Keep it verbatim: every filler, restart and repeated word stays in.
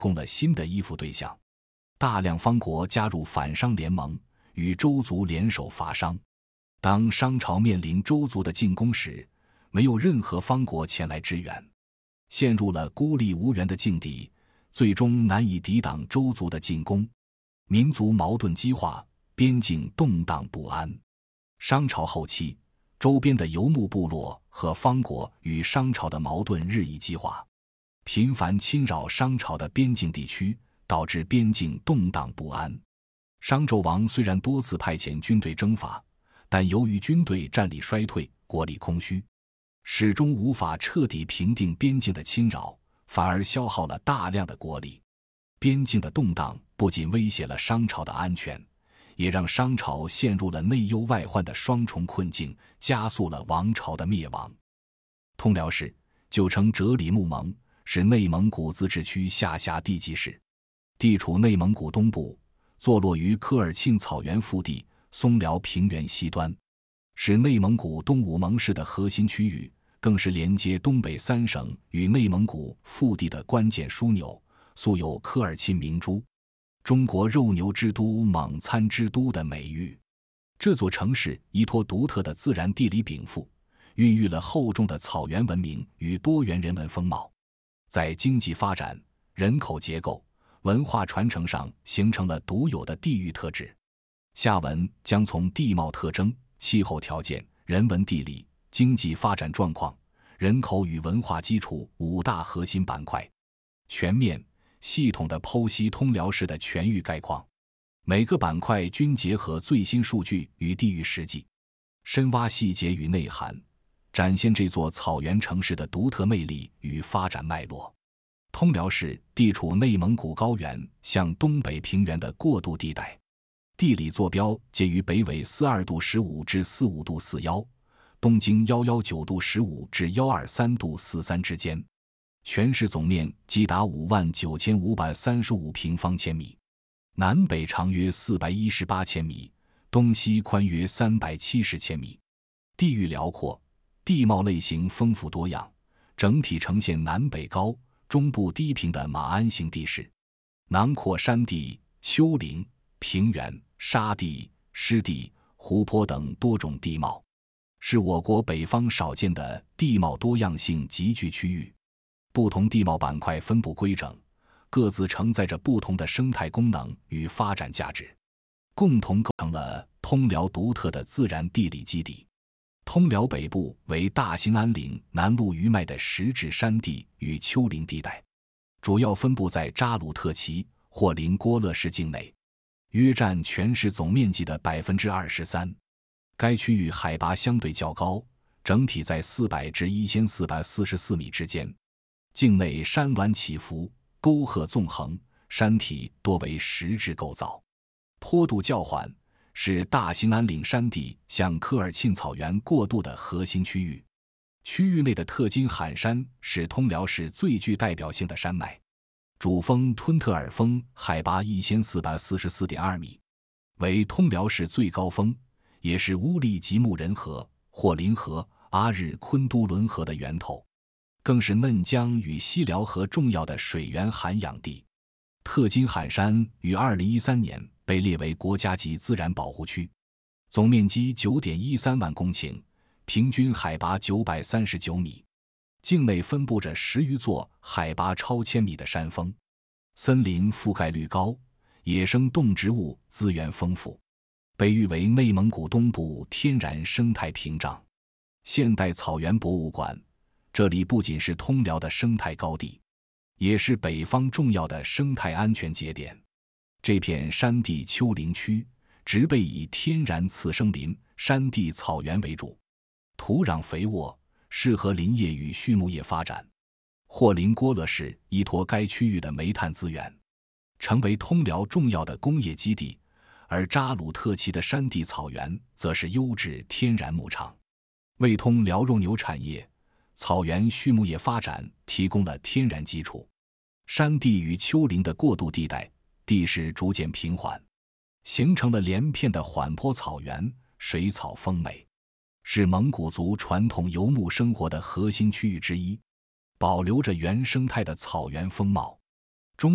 供了新的依附对象。大量方国加入反商联盟，与周族联手伐商。当商朝面临周族的进攻时，没有任何方国前来支援，陷入了孤立无援的境地，最终难以抵挡周族的进攻。民族矛盾激化，边境动荡不安。商朝后期，周边的游牧部落和方国与商朝的矛盾日益激化，频繁侵扰商朝的边境地区，导致边境动荡不安。商纣王虽然多次派遣军队征伐，但由于军队战力衰退，国力空虚，始终无法彻底平定边境的侵扰，反而消耗了大量的国力。边境的动荡不仅威胁了商朝的安全，也让商朝陷入了内忧外患的双重困境，加速了王朝的灭亡。通辽氏旧称哲里木盟，是内蒙古自治区下辖地级市，地处内蒙古东部，坐落于科尔沁草原腹地松辽平原西端，是内蒙古东武盟市的核心区域，更是连接东北三省与内蒙古腹地的关键枢纽，素有科尔沁明珠、中国肉牛之都、蒙餐之都的美誉。这座城市依托独特的自然地理禀赋，孕育了厚重的草原文明与多元人文风貌，在经济发展、人口结构、文化传承上形成了独有的地域特质。下文将从地貌特征、气候条件、人文地理、经济发展状况、人口与文化基础五大核心板块，全面、系统地剖析通辽市的全域概况。每个板块均结合最新数据与地域实际，深挖细节与内涵，展现这座草原城市的独特魅力与发展脉络。通辽市地处内蒙古高原向东北平原的过渡地带，地理坐标介于北纬四十二度十五至四十五度四十一，东经一百一十九度十五至一百二十三度四十三之间。全市总面积达五万九千五百三十五平方千米，南北长约四百一十八千米，东西宽约三百七十千米。地域辽阔，地貌类型丰富多样，整体呈现南北高、中部低平的马鞍形地势，囊括山地、丘陵、平原、沙地、湿地、湖泊等多种地貌，是我国北方少见的地貌多样性集聚区域。不同地貌板块分布规整，各自承载着不同的生态功能与发展价值，共同构成了通辽独特的自然地理基地。通辽北部为大兴安岭南麓余脉的石质山地与丘陵地带，主要分布在扎鲁特旗、霍林郭勒市境内，约占全市总面积的 百分之二十三。 该区域海拔相对较高，整体在四百至一千四百四十四米之间，境内山峦起伏，沟壑纵横，山体多为石质构造，坡度较缓，是大兴安岭山地向科尔沁草原过渡的核心区域。区域内的特金罕山是通辽市最具代表性的山脉，主峰吞特尔峰海拔 一千四百四十四点二米，为通辽市最高峰，也是乌力吉木仁河、霍林河、阿日昆都伦河的源头，更是嫩江与西辽河重要的水源涵养地。特金罕山于二零一三年被列为国家级自然保护区，总面积 九点一三万公顷，平均海拔九百三十九米，境内分布着十余座海拔超千米的山峰，森林覆盖率高，野生动植物资源丰富，被誉为内蒙古东部天然生态屏障。现代草原博物馆，这里不仅是通辽的生态高地，也是北方重要的生态安全节点。这片山地丘陵区植被以天然次生林、山地草原为主，土壤肥沃，适合林业与畜牧业发展。霍林郭勒市依托该区域的煤炭资源，成为通辽重要的工业基地，而扎鲁特旗的山地草原则是优质天然牧场，为通辽肉牛产业、草原畜牧业发展提供了天然基础。山地与丘陵的过渡地带，地势逐渐平缓，形成了连片的缓坡草原，水草丰美，是蒙古族传统游牧生活的核心区域之一，保留着原生态的草原风貌。